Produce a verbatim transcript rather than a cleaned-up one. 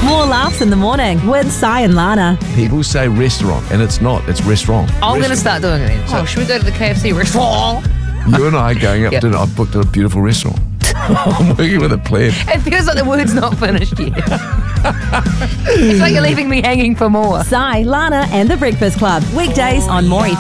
More laughs in the morning with Si and Lana. People say restaurant, and it's not. It's restaurant. I'm going to Restaurant. start doing it then. Oh, should we go to the K F C restaurant? You and I are going up Yep. to. I've booked a beautiful restaurant. I'm working with a plan. It feels like the word's not finished yet. It's like you're leaving me hanging for more. Si, Lana and the Breakfast Club. Weekdays on More